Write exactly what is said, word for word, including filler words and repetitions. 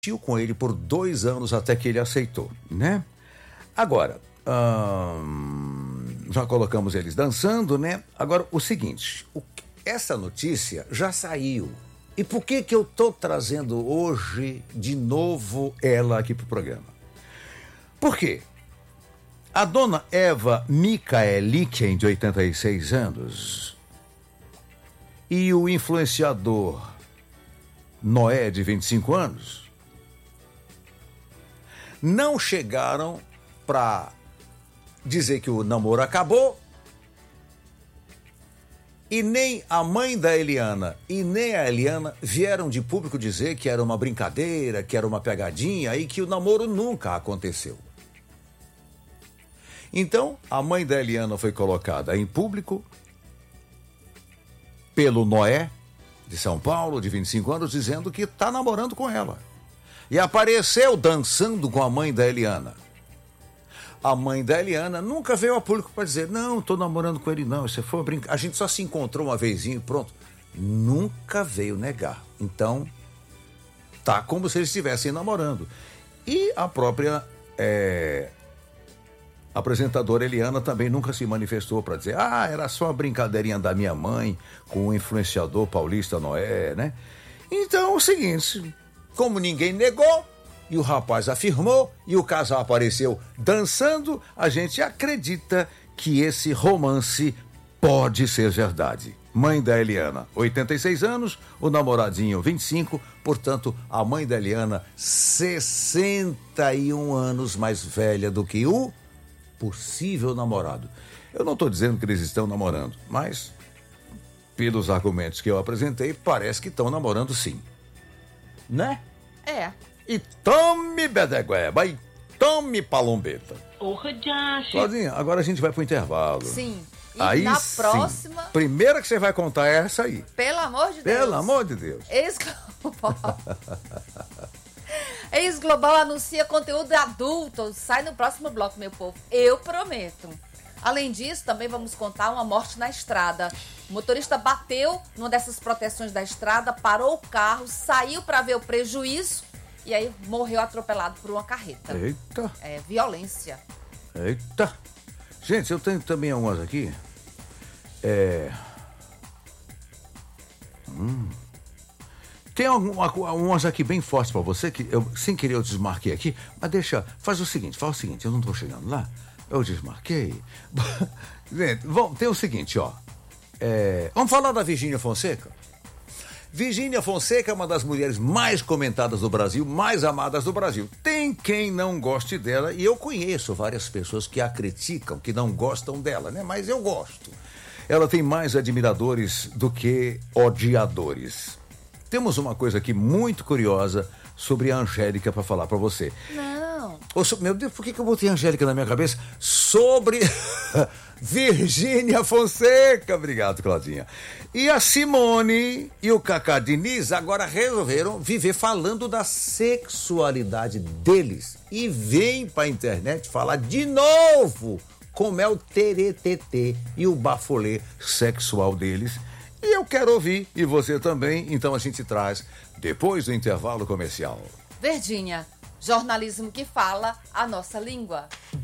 insistiu com ele por dois anos até que ele aceitou, né? Agora, hum, já colocamos eles dançando, né? Agora, o seguinte, o, essa notícia já saiu. E por que que eu tô trazendo hoje de novo ela aqui pro programa? Por quê? A dona Eva Mikaeliken, de oitenta e seis anos, e o influenciador Noé, de vinte e cinco anos, não chegaram para dizer que o namoro acabou, e nem a mãe da Eliana e nem a Eliana vieram de público dizer que era uma brincadeira, que era uma pegadinha e que o namoro nunca aconteceu. Então, a mãe da Eliana foi colocada em público pelo Noé, de São Paulo, de vinte e cinco anos, dizendo que está namorando com ela. E apareceu dançando com a mãe da Eliana. A mãe da Eliana nunca veio a público para dizer, não, estou namorando com ele não, isso foi uma brincadeira. A gente só se encontrou uma vezinha e pronto. Nunca veio negar. Então, tá como se eles estivessem namorando. E a própria é, apresentadora Eliana também nunca se manifestou para dizer, ah, era só uma brincadeirinha da minha mãe com o influenciador paulista Noé, né? Então, é o seguinte, como ninguém negou, e o rapaz afirmou, e o casal apareceu dançando, a gente acredita que esse romance pode ser verdade. Mãe da Eliana, oitenta e seis anos, o namoradinho, vinte e cinco, portanto, a mãe da Eliana, sessenta e um anos mais velha do que o possível namorado. Eu não estou dizendo que eles estão namorando, mas, pelos argumentos que eu apresentei, parece que estão namorando sim. Né? É. E tome bedegueba, e tome palombeta. Porra, Josh. Claudinha, agora a gente vai pro intervalo. Sim. E aí na sim. próxima... Primeira que você vai contar é essa aí. Pelo amor de Deus. Pelo amor de Deus. Ex-Global. Ex-Global anuncia conteúdo adulto. Sai no próximo bloco, meu povo. Eu prometo. Além disso, também vamos contar uma morte na estrada. O motorista bateu numa dessas proteções da estrada, parou o carro, saiu para ver o prejuízo e aí morreu atropelado por uma carreta. Eita. É violência. Eita. Gente, eu tenho também algumas aqui. É... Hum. Tem algumas umas aqui bem fortes para você, que eu, sem querer eu desmarquei aqui, mas deixa, faz o seguinte, faz o seguinte, eu não tô chegando lá, eu desmarquei. Gente, vamos, tem o seguinte, ó. É, vamos falar da Virgínia Fonseca? Virgínia Fonseca é uma das mulheres mais comentadas do Brasil, mais amadas do Brasil. Tem quem não goste dela, e eu conheço várias pessoas que a criticam, que não gostam dela, né? Mas eu gosto. Ela tem mais admiradores do que odiadores. Temos uma coisa aqui muito curiosa sobre a Angélica para falar para você. Não. Oh, meu Deus, por que que eu botei a Angélica na minha cabeça? Sobre Virgínia Fonseca. Obrigado, Claudinha. E a Simone e o Cacá Diniz agora resolveram viver falando da sexualidade deles. E vêm pra internet falar de novo como é o teretetê e o bafolê sexual deles. E eu quero ouvir, e você também, então a gente traz depois do intervalo comercial. Verdinha, jornalismo que fala a nossa língua.